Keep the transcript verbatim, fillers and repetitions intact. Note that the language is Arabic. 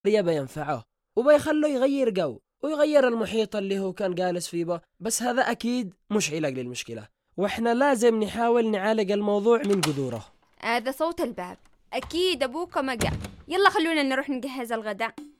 يبى ينفعه وبيخلوا يغير جو ويغير المحيط اللي هو كان جالس فيه بقى. بس هذا أكيد مش علاج للمشكلة، وإحنا لازم نحاول نعالج الموضوع من جذوره. هذا صوت الباب، أكيد أبوك ما جاء. يلا خلونا نروح نجهز الغداء.